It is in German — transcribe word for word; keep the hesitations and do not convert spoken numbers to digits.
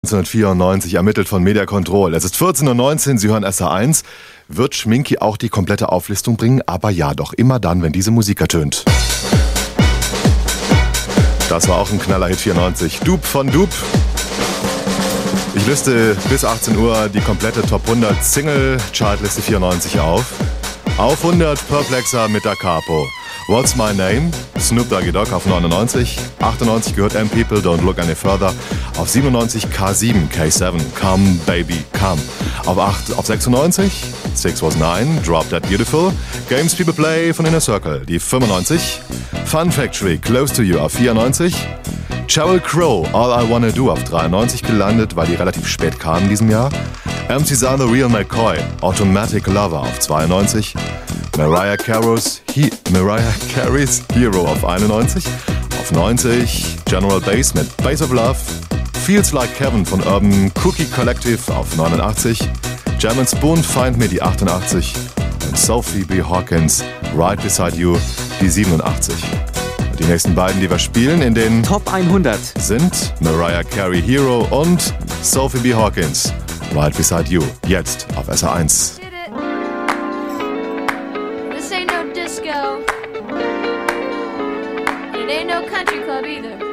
neunzehnhundertvierundneunzig, ermittelt von Media Control. Es ist vierzehn Uhr neunzehn, Sie hören S R eins. Wird Schminky auch die komplette Auflistung bringen? Aber ja, doch immer dann, wenn diese Musik ertönt. Das war auch ein Knaller-Hit vierundneunzig. Dupe von Dupe. Ich liste bis achtzehn Uhr die komplette Top hundert Single-Chartliste vierundneunzig auf. Auf hundert Perplexer mit Da Capo. What's My Name? Snoop Doggy Dogg auf neunundneunzig. achtundneunzig gehört M People, Don't Look Any Further. Auf siebenundneunzig K sieben, K sieben, Come Baby Come. Auf, acht, auf sechsundneunzig, Six Was Nine, Drop That Beautiful. Games People Play von Inner Circle, die fünfundneunzig. Fun Factory, Close to You auf vierundneunzig. Sheryl Crow, All I Wanna Do auf dreiundneunzig gelandet, weil die relativ spät kamen in diesem Jahr. M C Zahn, The Real McCoy, Automatic Lover auf zweiundneunzig. Mariah Carey's, He- Mariah Carey's Hero auf einundneunzig. Auf neunzig General Bass mit Bass of Love. Feels Like Heaven von Urban Cookie Collective auf neunundachtzig. Jam and Spoon, Find Me die achtundachtzig. Und Sophie B. Hawkins, Right Beside You die siebenundachtzig. Und die nächsten beiden, die wir spielen in den Top hundert, sind Mariah Carey Hero und Sophie B. Hawkins, Right Beside You. Jetzt auf S R eins. This ain't no disco. It ain't no country club either.